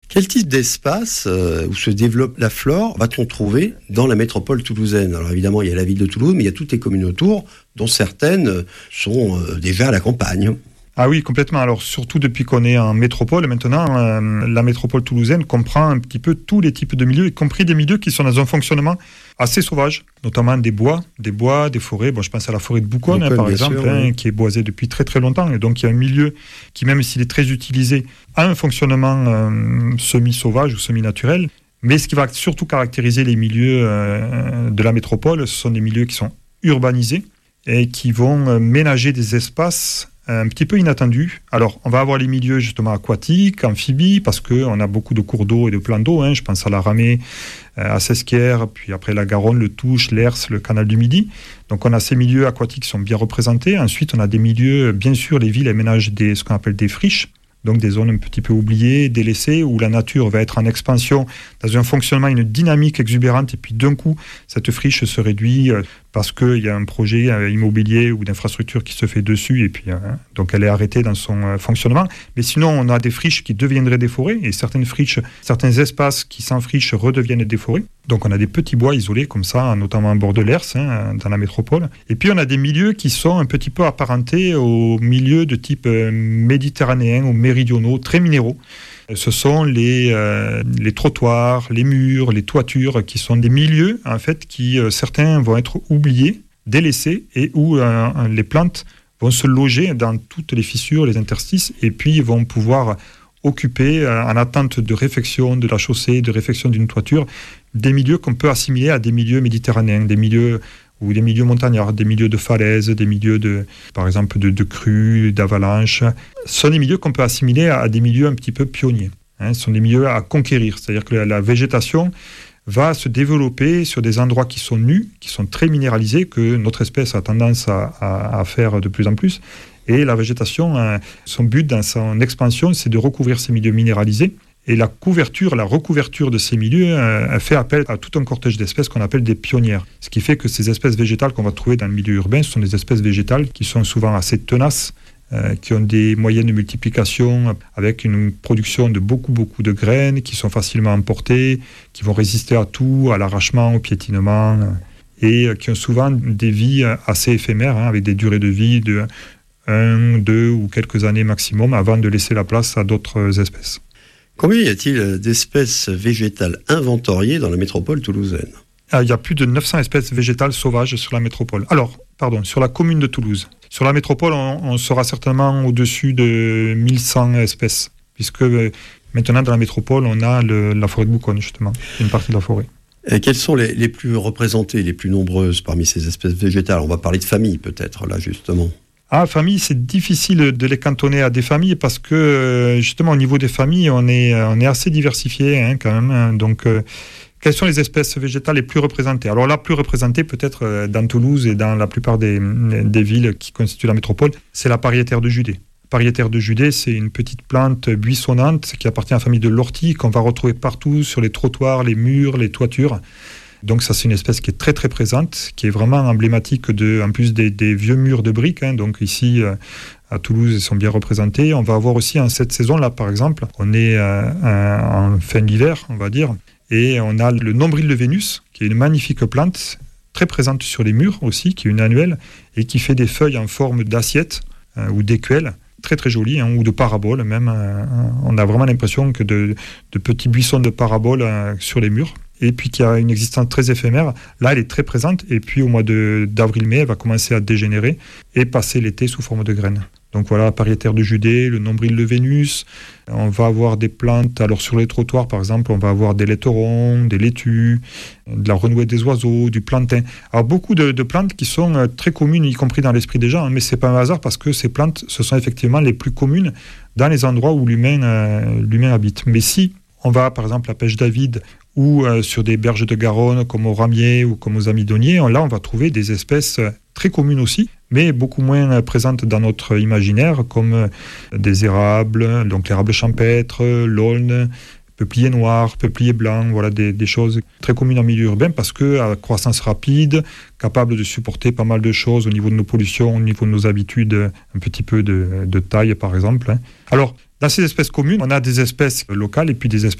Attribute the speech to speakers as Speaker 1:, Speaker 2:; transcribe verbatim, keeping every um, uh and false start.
Speaker 1: Quel type d'espace euh, où se développe la flore va-t-on trouver dans la métropole toulousaine ? Alors évidemment, il y a la ville de Toulouse, mais il y a toutes les communes autour, dont certaines sont euh, déjà à la campagne.
Speaker 2: Ah oui, complètement. Alors, surtout depuis qu'on est en métropole, maintenant, euh, la métropole toulousaine comprend un petit peu tous les types de milieux, y compris des milieux qui sont dans un fonctionnement assez sauvage, notamment des bois, des bois, des forêts. Bon, je pense à la forêt de Bouconne, hein, par exemple, sûr, hein, oui. qui est boisée depuis très très longtemps. Et donc, il y a un milieu qui, même s'il est très utilisé, a un fonctionnement euh, semi-sauvage ou semi-naturel. Mais ce qui va surtout caractériser les milieux euh, de la métropole, ce sont des milieux qui sont urbanisés et qui vont euh, ménager des espaces un petit peu inattendu. Alors, on va avoir les milieux justement aquatiques, amphibies, parce qu'on a beaucoup de cours d'eau et de plans d'eau. Hein. Je pense à la Ramée, euh, à Sesquières, puis après la Garonne, le Touche, l'Hers, le canal du Midi. Donc, on a ces milieux aquatiques qui sont bien représentés. Ensuite, on a des milieux, bien sûr, les villes aménagent des, ce qu'on appelle des friches, donc des zones un petit peu oubliées, délaissées, où la nature va être en expansion, dans un fonctionnement, une dynamique exubérante, et puis d'un coup, cette friche se réduit euh, parce qu'il y a un projet euh, immobilier ou d'infrastructure qui se fait dessus, et puis euh, donc elle est arrêtée dans son euh, fonctionnement. Mais sinon, on a des friches qui deviendraient des forêts, et certaines friches, certains espaces qui s'enfrichent redeviennent des forêts. Donc on a des petits bois isolés comme ça, notamment à bord de l'Hers, hein, dans la métropole. Et puis on a des milieux qui sont un petit peu apparentés aux milieux de type euh, méditerranéen ou méridionaux, très minéraux. Ce sont les, euh, les trottoirs, les murs, les toitures, qui sont des milieux, en fait, qui, euh, certains vont être oubliés, délaissés, et où euh, les plantes vont se loger dans toutes les fissures, les interstices, et puis vont pouvoir occuper, euh, en attente de réfection de la chaussée, de réfection d'une toiture, des milieux qu'on peut assimiler à des milieux méditerranéens, des milieux ou des milieux montagnards, des milieux de falaises, des milieux de, par exemple, de, de crues, d'avalanches. Ce sont des milieux qu'on peut assimiler à, à des milieux un petit peu pionniers. Hein. Ce sont des milieux à conquérir, c'est-à-dire que la, la végétation va se développer sur des endroits qui sont nus, qui sont très minéralisés, que notre espèce a tendance à, à, à faire de plus en plus. Et la végétation, hein, son but dans son expansion, c'est de recouvrir ces milieux minéralisés. Et la couverture, la recouverture de ces milieux euh, fait appel à tout un cortège d'espèces qu'on appelle des pionnières. Ce qui fait que ces espèces végétales qu'on va trouver dans le milieu urbain, ce sont des espèces végétales qui sont souvent assez tenaces, euh, qui ont des moyens de multiplication avec une production de beaucoup, beaucoup de graines, qui sont facilement emportées, qui vont résister à tout, à l'arrachement, au piétinement, et euh, qui ont souvent des vies assez éphémères, hein, avec des durées de vie de un, deux ou quelques années maximum, avant de laisser la place à d'autres espèces.
Speaker 1: Combien y a-t-il d'espèces végétales inventoriées dans la métropole toulousaine ?
Speaker 2: Il y a plus de neuf cents espèces végétales sauvages sur la métropole. Alors, pardon, sur la commune de Toulouse. Sur la métropole, on, on sera certainement au-dessus de mille cent espèces, puisque euh, maintenant, dans la métropole, on a le, la forêt de Bouconne, justement, une partie de la forêt.
Speaker 1: Et quelles sont les, les plus représentées, les plus nombreuses parmi ces espèces végétales ? On va parler de familles, peut-être, là, justement.
Speaker 2: Ah, famille, c'est difficile de les cantonner à des familles parce que, justement, au niveau des familles, on est, on est assez diversifié, hein, quand même. Hein. Donc, euh, quelles sont les espèces végétales les plus représentées ? Alors, la plus représentée, peut-être, euh, dans Toulouse et dans la plupart des, des villes qui constituent la métropole, c'est la pariétaire de Judée. La pariétaire de Judée, c'est une petite plante buissonnante qui appartient à la famille de l'ortie, qu'on va retrouver partout sur les trottoirs, les murs, les toitures. Donc ça, c'est une espèce qui est très très présente, qui est vraiment emblématique de, en plus des, des vieux murs de briques. Hein. Donc ici, euh, à Toulouse, ils sont bien représentés. On va avoir aussi en cette saison-là, par exemple, on est euh, en fin d'hiver, on va dire, et on a le nombril de Vénus, qui est une magnifique plante, très présente sur les murs aussi, qui est une annuelle, et qui fait des feuilles en forme d'assiette euh, ou d'écuelle, très très jolie, hein, ou de parabole même. Euh, on a vraiment l'impression que de, de petits buissons de parabole euh, sur les murs. Et puis qui a une existence très éphémère. Là, elle est très présente, et puis au mois de, d'avril-mai, elle va commencer à dégénérer et passer l'été sous forme de graines. Donc voilà, la pariétaire de Judée, le nombril de Vénus. On va avoir des plantes, alors sur les trottoirs par exemple, on va avoir des laiterons, des laitues, de la renouée des oiseaux, du plantain. Alors beaucoup de, de plantes qui sont très communes, y compris dans l'esprit des gens, hein, mais c'est pas un hasard parce que ces plantes, ce sont effectivement les plus communes dans les endroits où l'humain, euh, l'humain habite. Mais si on va par exemple à Pêche-David, ou euh, sur des berges de Garonne, comme au Ramier ou comme aux Amidonniers, là, on va trouver des espèces très communes aussi, mais beaucoup moins présentes dans notre imaginaire, comme euh, des érables, donc l'érable champêtre, l'aulne, peuplier noir, peuplier blanc, voilà des, des choses très communes en milieu urbain, parce qu'à croissance rapide, capable de supporter pas mal de choses au niveau de nos pollutions, au niveau de nos habitudes, un petit peu de, de taille, par exemple. Hein. Alors, dans ces espèces communes, on a des espèces locales et puis des espèces